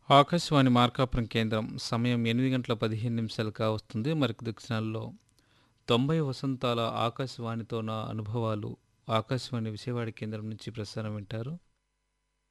ఆకాశవాణి మార్కాపురం కేంద్రం సమయం 8 గంటల 15 నిమిషాలు కావస్తుంది. మరికొద్ది క్షణాల్లో 90 వసంతాల ఆకాశవాణితో నా అనుభవాలు ఆకాశవాణి విజయవాడ కేంద్రం నుంచి ప్రసారం వింటారు.